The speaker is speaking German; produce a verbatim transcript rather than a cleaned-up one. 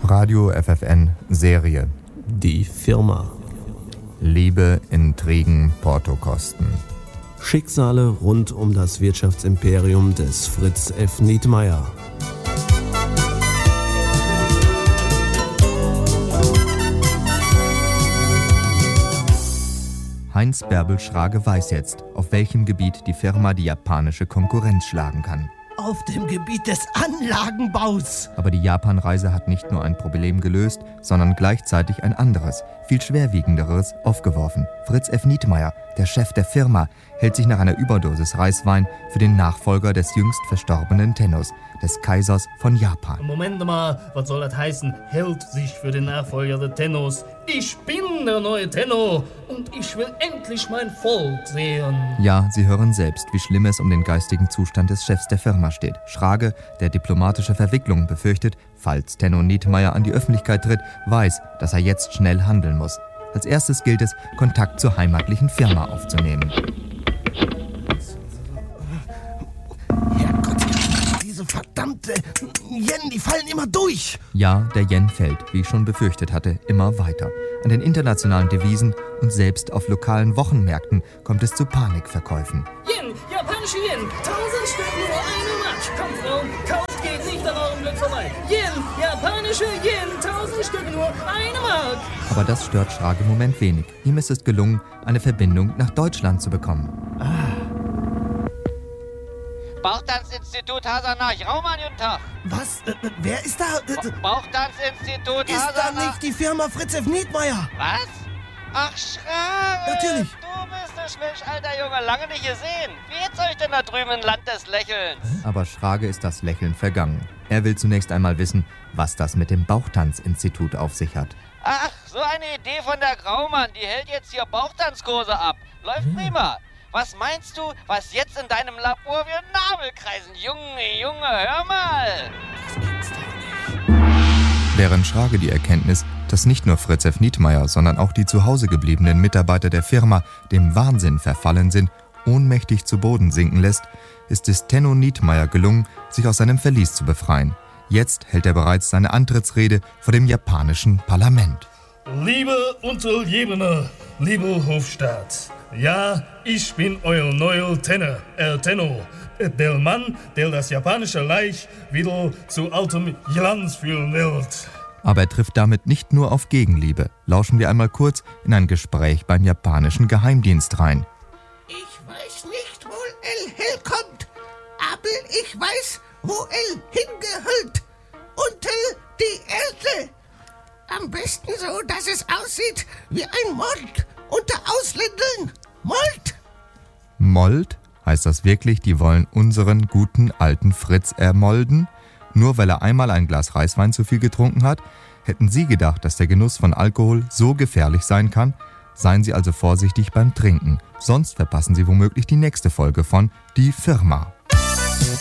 Radio F F N Serie. Die Firma. Liebe, Intrigen, Portokosten. Schicksale rund um das Wirtschaftsimperium des Fritz F. Nietmeyer. Heinz Bärbel Schrage weiß jetzt, auf welchem Gebiet die Firma die japanische Konkurrenz schlagen kann. Auf dem Gebiet des Anlagenbaus. Aber die Japanreise hat nicht nur ein Problem gelöst, sondern gleichzeitig ein anderes, viel schwerwiegenderes aufgeworfen. Fritz F. Nietmeyer, der Chef der Firma, hält sich nach einer Überdosis Reiswein für den Nachfolger des jüngst verstorbenen Tennos, des Kaisers von Japan. Moment mal, was soll das heißen? Hält sich für den Nachfolger des Tennos. Ich bin der neue Tenno und ich will endlich mein Volk sehen. Ja, Sie hören selbst, wie schlimm es um den geistigen Zustand des Chefs der Firma steht. Schrage, der diplomatische Verwicklungen befürchtet, falls Tenno Nietmeyer an die Öffentlichkeit tritt, weiß, dass er jetzt schnell handeln muss. Als erstes gilt es, Kontakt zur heimatlichen Firma aufzunehmen. Herrgott, diese verdammte Yen, die fallen immer durch. Ja, der Yen fällt, wie ich schon befürchtet hatte, immer weiter. An den internationalen Devisen und selbst auf lokalen Wochenmärkten kommt es zu Panikverkäufen. Yen, japanische Yen, tausend Stück nur eine Mark. Kommt, Frau, kauft, geht nicht an eurem Glück vorbei. Yen, japanische Yen, tausend Stück nur eine Mark. Aber das stört Schrage im Moment wenig. Ihm ist es gelungen, eine Verbindung nach Deutschland zu bekommen. Ah. Bauchtanzinstitut Hasanach, Raumann, guten Tag. Was? Äh, wer ist da? Äh, Bauchtanzinstitut ist Hasanach. da nicht die Firma Fritz F. Nietmeyer? Was? Ach, Schrage. Natürlich. Du bist ein Schwilch, alter Junge, lange nicht gesehen. Wie geht's euch denn da drüben im Land des Lächelns? Aber Schrage ist das Lächeln vergangen. Er will zunächst einmal wissen, was das mit dem Bauchtanzinstitut auf sich hat. Ach, so eine Idee von der Graumann. Die hält jetzt hier Bauchtanzkurse ab. Läuft prima. Was meinst du, was jetzt in deinem Labor wie ein Nabel kreisen? Junge, Junge, hör mal. Während Schrage die Erkenntnis, dass nicht nur Fritz F. Nietmeyer, sondern auch die zu Hause gebliebenen Mitarbeiter der Firma dem Wahnsinn verfallen sind, ohnmächtig zu Boden sinken lässt, ist es Tenno Nietmeyer gelungen, sich aus seinem Verlies zu befreien. Jetzt hält er bereits seine Antrittsrede vor dem japanischen Parlament. Liebe Untergebene, liebe Hofstaat, ja, ich bin euer neuer Tenno, äh, Tenno, der Mann, der das japanische Reich wieder zu altem Glanz führen wird. Aber er trifft damit nicht nur auf Gegenliebe. Lauschen wir einmal kurz in ein Gespräch beim japanischen Geheimdienst rein. Ich weiß nicht, wo El herkommt, aber ich weiß, wo El hingehört. Unter die Erde. Am besten so, dass es aussieht wie ein Mord unter Ausländern. Mord! Mold? Heißt das wirklich, die wollen unseren guten alten Fritz ermolden? Nur weil er einmal ein Glas Reiswein zu viel getrunken hat? Hätten Sie gedacht, dass der Genuss von Alkohol so gefährlich sein kann? Seien Sie also vorsichtig beim Trinken, sonst verpassen Sie womöglich die nächste Folge von Die Firma.